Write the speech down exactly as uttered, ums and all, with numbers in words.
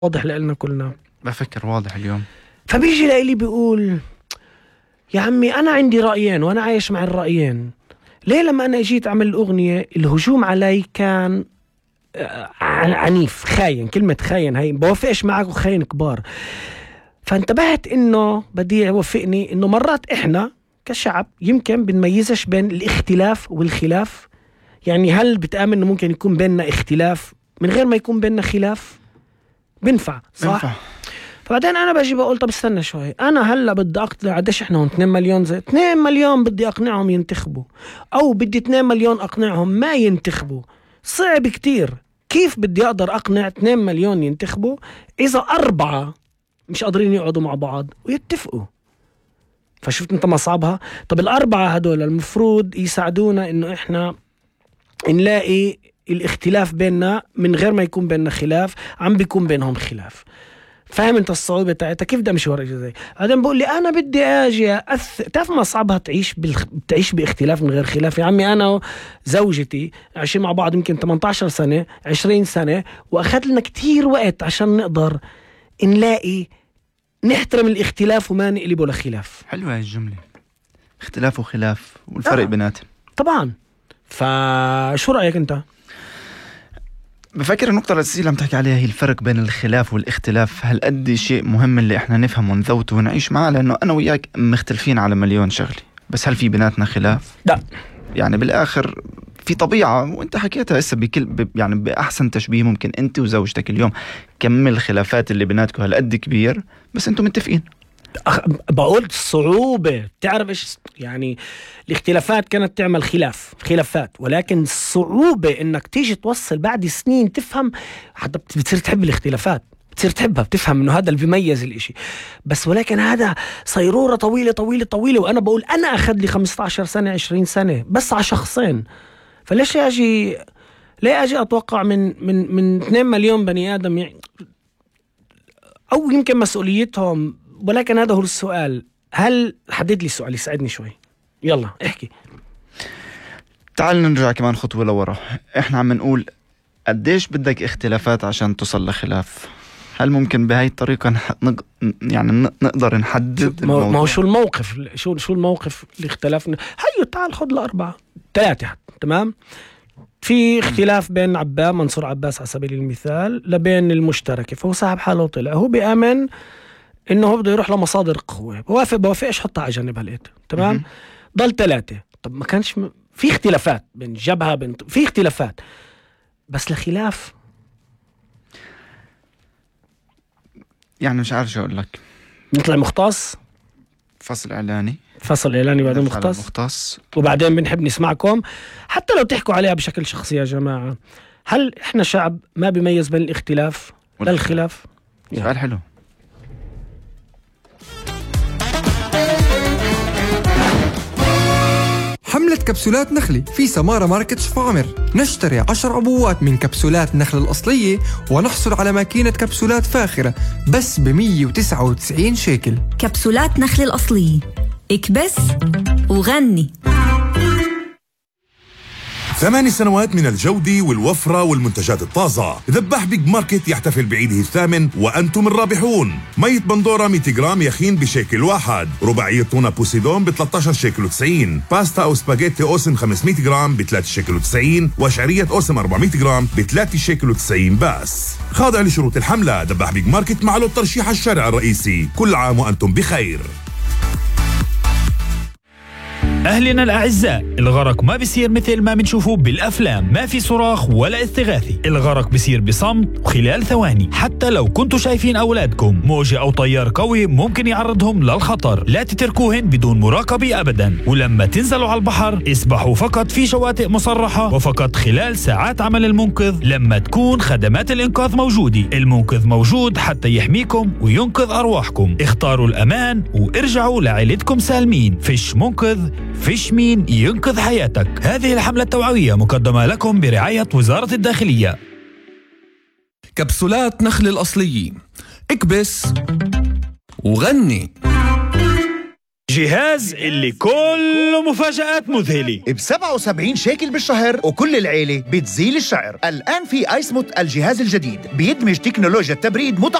واضح لنا كلنا؟ بفكر واضح اليوم. فبيجي لإلي بيقول يا عمي أنا عندي رأيين وأنا عايش مع الرأيين. ليه لما أنا جيت أعمل الأغنية الهجوم علي كان عنيف، خاين، كلمة خاين هاي بوافقش معك وخاين كبار. فانتبهت إنه بدي يوافقني إنه مرات إحنا كشعب يمكن بنميزش بين الاختلاف والخلاف. يعني هل بتآمن إنه ممكن يكون بيننا اختلاف من غير ما يكون بيننا خلاف؟ بنفع صح؟ بنفع. فبعدين أنا بجي بقول طب استنى شوي، أنا هلا بدي أقنع قديش إحنا هون اثنين مليون، زي اثنين مليون بدي أقنعهم ينتخبوا، أو بدي اثنين مليون أقنعهم ما ينتخبوا. صعب كتير. كيف بدي أقدر أقنع اثنين مليون ينتخبوا إذا أربعة مش قادرين يقعدوا مع بعض ويتفقوا؟ فشفت أنت مصعبها؟ طب الأربعة هدول المفروض يساعدونا إنه إحنا نلاقي الاختلاف بيننا من غير ما يكون بيننا خلاف، عم بيكون بينهم خلاف. فاهم انت الصعوبة تاعتها كيف؟ ده مش ورق زي بعدين بقول لي انا بدي اجي أث... تعرف ما صعبها تعيش بالخ... تعيش باختلاف من غير خلاف. يا عمي انا وزوجتي عايشين مع بعض يمكن ثمانية عشر سنة عشرين سنة، واخذ لنا كتير وقت عشان نقدر نلاقي نحترم الاختلاف وما نقلبه لخلاف. حلوة هاي الجملة، اختلاف وخلاف والفرق آه. بيناتهم طبعا. فشو رأيك انت؟ بفكر النقطة الأساسية اللي عم تحكي عليها هي الفرق بين الخلاف والاختلاف. هل قد شيء مهم اللي احنا نفهمه ونذوته ونعيش معه، لأنه أنا وياك مختلفين على مليون شغلة، بس هل في بيناتنا خلاف؟ لا. يعني بالآخر في طبيعة، وانت حكيتها هسه بكل يعني بأحسن تشبيه ممكن. انت وزوجتك اليوم كم الخلافات اللي بيناتكم هل قد كبير، بس انتم متفقين. بقول الصعوبة، تعرف إيش يعني؟ الاختلافات كانت تعمل خلاف خلافات، ولكن الصعوبة إنك تيجي توصل بعد سنين تفهم. حتى بتصير تحب الاختلافات، بتصير تحبها، بتفهم إنه هذا اللي بيميز الإشي. بس ولكن هذا صيرورة طويلة طويلة طويلة، وأنا بقول أنا أخذ لي خمسة عشر سنة عشرين سنة بس على شخصين. فليش أجي ليه أجي أتوقع من من من اثنين مليون بني آدم يعني، أو يمكن مسؤوليتهم. ولكن هذا هو السؤال. هل حدد لي السؤال يساعدني شوي؟ يلا احكي. تعال نرجع كمان خطوة لورا. احنا عم نقول قديش بدك اختلافات عشان توصل لخلاف. هل ممكن بهاي الطريقة نق... يعني نقدر نحدد ما هو شو الموقف؟ شو شو الموقف اللي اختلفنا؟ هيو تعال خد الأربعة ثلاثة تمام. في اختلاف بين عباس منصور عباس على سبيل المثال لبين المشتركة، فهو صاحب حاله وطلع هو بيأمن انه هو بده يروح لمصادر قوة. بوافق بوافقش حطها على جنب هالقيت تمام. ضل ثلاثة. طب ما كانش م... في اختلافات بين جبهة بين في اختلافات، بس لخلاف يعني مش عارف شو اقول لك. نطلع مختص فصل اعلاني فصل اعلاني بعدين مختص. مختص وبعدين بنحب نسمعكم حتى لو تحكوا عليها بشكل شخصي. يا جماعة هل احنا شعب ما بيميز بين الاختلاف والخلاف؟ سؤال حلو. حملة كبسولات نخلة في سمارة ماركت شفامر. نشتري عشر عبوات من كبسولات نخل الأصلية ونحصل على ماكينة كبسولات فاخرة بس ب مية وتسعة وتسعين شيكل. كبسولات نخل الأصلية، اكبس وغني. ثماني سنوات من الجودة والوفرة والمنتجات الطازة. ذبح بيج ماركت يحتفل بعيده الثامن وأنتم الرابحون. مية بندورة مية جرام يخين بشيكل واحد. رباعية تونة بوسيدون ب ثلاثة عشر شيكل وتسعين. باستا أو سباجيتي أوسم خمسمية جرام ب ثلاثة شيكل وتسعين. وشعرية أوسم أربعمية جرام ب ثلاثة شيكل وتسعين بس. خاضع لشروط الحملة. ذبح بيج ماركت مع له ترشيح الشارع الرئيسي. كل عام وأنتم بخير. أهلنا الأعزاء، الغرق ما بيصير مثل ما بنشوفه بالأفلام. ما في صراخ ولا استغاثة، الغرق بيصير بصمت وخلال ثواني. حتى لو كنتوا شايفين أولادكم، موجة أو طيار قوي ممكن يعرضهم للخطر. لا تتركوهن بدون مراقبة أبدا. ولما تنزلوا على البحر اسبحوا فقط في شواطئ مصرحة، وفقط خلال ساعات عمل المنقذ لما تكون خدمات الإنقاذ موجودة. المنقذ موجود حتى يحميكم وينقذ أرواحكم. اختاروا الأمان وارجعوا لعائلتكم سالمين. فيش منقذ فيش مين ينقذ حياتك. هذه الحملة التوعوية مقدمة لكم برعاية وزارة الداخلية. كبسولات نخل الأصليين، اكبس وغني. جهاز اللي كله مفاجآت مذهلة ب سبعة وسبعين شيكل بالشهر وكل العيلة بتزيل الشعر. الآن في آيسموت الجهاز الجديد بيدمج تكنولوجيا التبريد